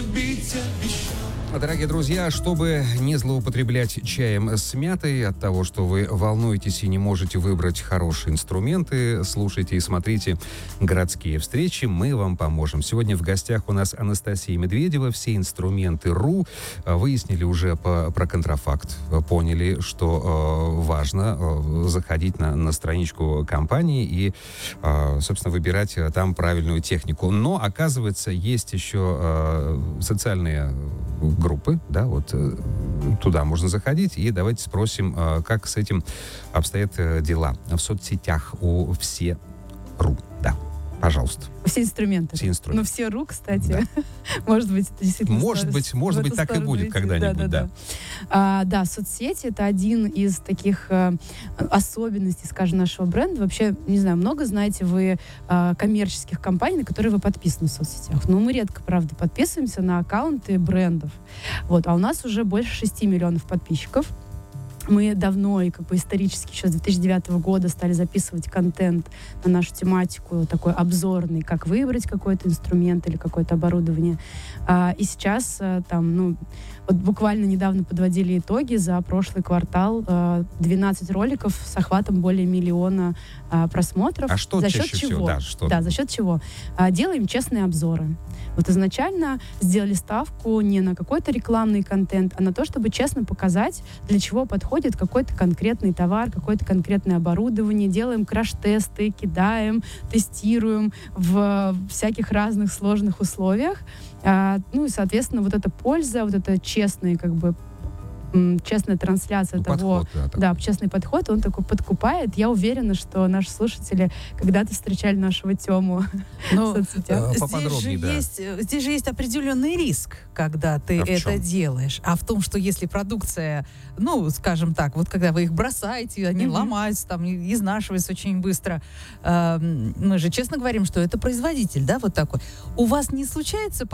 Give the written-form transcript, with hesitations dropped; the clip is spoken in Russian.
любить обещал. Дорогие друзья, чтобы не злоупотреблять чаем с мятой от того, что вы волнуетесь и не можете выбрать хорошие инструменты, слушайте и смотрите «Городские встречи», мы вам поможем. Сегодня в гостях у нас Анастасия Медведева, все инструменты.ру. Выяснили уже про контрафакт, поняли, что важно заходить на страничку компании и, собственно, выбирать там правильную технику. Но, оказывается, есть еще социальные группы, да, вот туда можно заходить, и давайте спросим, как с этим обстоят дела в соцсетях у все.ру. Да, пожалуйста. Все инструменты. Все инструменты. Ну, все.ру, кстати. Да. Может быть, это действительно... Может быть, так и будет когда-нибудь, да. Да, соцсети — это один из таких особенностей, скажем, нашего бренда. Вообще, не знаю, много знаете вы коммерческих компаний, на которые вы подписаны в соцсетях. Но мы редко, правда, подписываемся на аккаунты брендов. Вот, а у нас уже больше 6 миллионов подписчиков. Мы давно и как бы исторически еще с 2009 года стали записывать контент на нашу тематику, такой обзорный, как выбрать какой-то инструмент или какое-то оборудование. И сейчас вот буквально недавно подводили итоги за прошлый квартал. 12 роликов с охватом более 1 миллиона просмотров. А что за счет чаще чего? всего? Да, за счет чего? Делаем честные обзоры. Вот изначально сделали ставку не на какой-то рекламный контент, а на то, чтобы честно показать, для чего подходит какой-то конкретный товар, какое-то конкретное оборудование. Делаем краш-тесты, кидаем, тестируем в всяких разных сложных условиях. И, соответственно, вот эта польза, вот это честный, как бы, честная трансляция того, честный подход, он такой подкупает. Я уверена, что наши слушатели когда-то встречали нашего Тему в соцсетях. Здесь же есть определенный риск, когда ты это делаешь. А в том, что если продукция, скажем так, вот когда вы их бросаете, они ломаются, там, изнашиваются очень быстро. Мы же честно говорим, что это производитель, да, вот такой. У вас не случается